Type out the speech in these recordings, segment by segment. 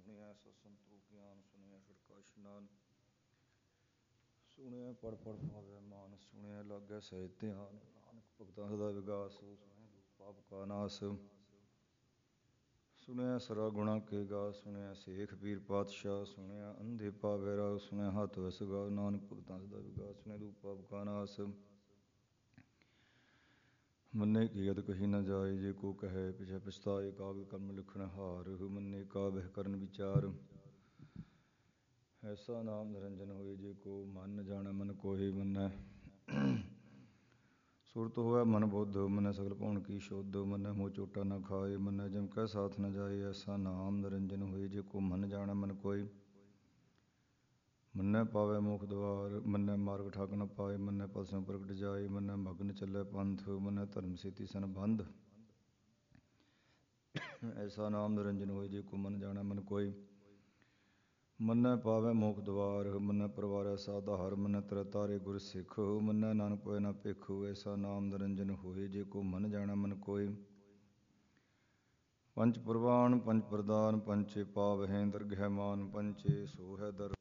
ਸੁਣਿਆ ਸੋ ਸੰਤੋਖ ਗਿਆਨ ਸੁਣਿਆ ਛਿੜਕਾ ਇਸ਼ਨਾਨ ਸੁਣਿਆ ਪੜ ਭਾਵੇ ਮਾਨ ਸੁਣਿਆ ਲਾਗੇ ਸਹਿਜ ਧਿਆਨ ਨਾਨਕ ਭਗਤਾਂ ਸਦਾ ਵਿਗਾਸ ਸੁਣਿਆ ਦੁਖ ਪਾਪ ਕਾ ਨਾਸ ਸੁਣਿਆ ਸਰਾ ਗੁਣਾ ਕੇ ਗਾ ਸੁਣਿਆ ਸੇਖ ਪੀਰ ਪਾਤਸ਼ਾਹ ਸੁਣਿਆ ਅੰਧੇ ਪਾਵੇ ਰਾਗ ਸੁਣਿਆ ਹੱਥ ਵਸ ਗਾ ਨਾਨਕ ਭਗਤਾਂ ਸਦਾ ਵਿਗਾਸ ਸੁਣਿਆ ਦੁਖ ਪਾਪ ਕਾ ਨਾਸ ਮੰਨੇ ਕੀ ਅਦ ਕਹੀ ਨਾ ਜਾਏ ਜੇ ਕੋ ਕਹੈ ਪਿਛੈ ਪਛਤਾਏ ਕਾਗਦ ਕਲਮ ਲਿਖਣ ਹਾਰ ਮੰਨੇ ਕਾ ਬਹਿ ਕਰਨ ਵਿਚਾਰ ਐਸਾ ਨਾਮ ਨਿਰੰਜਨ ਹੋਏ ਜੇ ਕੋ ਮਨ ਨ ਜਾਣੈ ਮਨ ਕੋਇ ਮੰਨੈ ਸੁਰਤ ਹੋਵੈ ਮਨ ਬੁੱਧ ਮੰਨੈ ਸਗਲ ਭਉਣ ਕੀ ਸ਼ੁੱਧ ਮੰਨੈ ਮੋਹ ਚੋਟਾ ਨ ਖਾਏ ਮੰਨੈ ਜਮ ਕੈ ਸਾਥ ਨ ਜਾਏ ਐਸਾ ਨਾਮ ਨਿਰੰਜਨ ਹੋਏ ਜੇ ਕੋ ਮਨ ਜਾਣੈ ਮਨ ਕੋਇ ਮੰਨੈ ਪਾਵੈ ਮੋਖ ਦੁਆਰ ਮੰਨੈ ਮਾਰਗ ਠਾਕ ਨ ਪਾਏ ਮੰਨੈ ਪਲ ਸੰਗ ਪ੍ਰਗਟ ਜਾਏ ਮੰਨੈ ਮਗਨ ਚੱਲੈ ਪੰਥ ਮੰਨੈ ਧਰਮ ਸੇਤੀ ਸੰਬੰਧ ਐਸਾ ਨਾਮ ਨਿਰੰਜਨ ਹੋਏ ਜੇ ਕੋ ਮਨ ਜਾਣੈ ਮਨ ਕੋਇ ਮੰਨੈ ਪਾਵੈ ਮੋਖ ਦੁਆਰ ਮੰਨੈ ਪਰਵਾਰੈ ਸਾਧਾਰ ਮੰਨੈ ਤ੍ਰੈ ਤਾਰੇ ਗੁਰ ਸਿੱਖ ਮੰਨੈ ਨਾਨਕ ਹੋਇ ਨ ਭਿਖ ਐਸਾ ਨਾਮ ਨਿਰੰਜਨ ਹੋਏ ਜੇ ਕੋ ਮਨ ਜਾਣੈ ਮਨ ਕੋਇ ਪੰਚ ਪ੍ਰਵਾਨ ਪੰਚ ਪ੍ਰਦਾਨ ਪੰਚੇ ਪਾਵਹਿ ਦਰਗਹਿ ਮਾਨ ਪੰਚੇ ਸੋ ਹੈ ਦਰ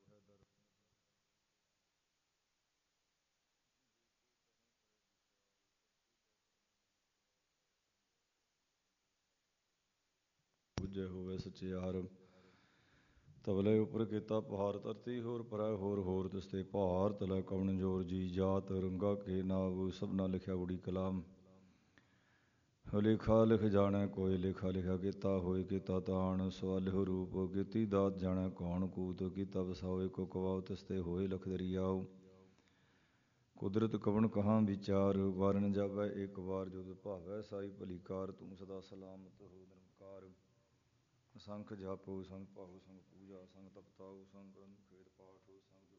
ਬੁਝੈ ਹੋਵੇ ਸਚਿਆਰ ਤਵਲੇ ਉਪਰ ਕੀਤਾ ਪਹਾੜ ਧਰਤੀ ਹੋਰ ਪਰੈ ਹੋਰ ਹੋਰ ਤਿਸਤੇ ਭਾਰ ਤਲੈ ਕਵਣ ਜੋਰ ਜੀ ਜਾਤ ਰੰਗਾ ਕੇ ਨਾਵ ਸਭਨਾ ਲਿਖਿਆ ਉੜੀ ਕਲਾਮ ਲੇਖਾ ਲਿਖ ਜਾਣੈ ਕੋਇ ਲੇਖਾ ਲਿਖਿਆ ਕੀਤਾ ਹੋਇ ਕੀਤਾ ਤਾਣ ਸਵਾਲਿਹੁ ਰੂਪ ਕੀਤੀ ਦਾਤ ਜਾਣੈ ਕੌਣ ਕੂਤ ਕੀਤਾ ਵਸਾਓ ਕੋ ਕਵਾਉ ਤਿਸਤੇ ਹੋਏ ਲਖ ਦਰੀਆਉ ਕੁਦਰਤ ਕਵਣ ਕਹਾਂ ਵਿਚਾਰ ਵਾਰ ਨ ਜਾਵੈ ਏਕ ਵਾਰ ਜੁਦ ਭਾਵੈ ਸਾਈ ਭਲੀ ਕਾਰ ਤੂੰ ਸਦਾ ਸਲਾਮਤ ਹੋ ਨਿਰੰਕਾਰ ਸੰਖ ਜਾਪੋ ਸੰਗ ਭਾਉ ਸੰਗ ਪੂਜਾ ਸੰਗ ਤਪ ਤਾਉ ਸੰਗ ਗ੍ਰੰਥ ਖੇਦ ਪਾਠ ਸੰਗ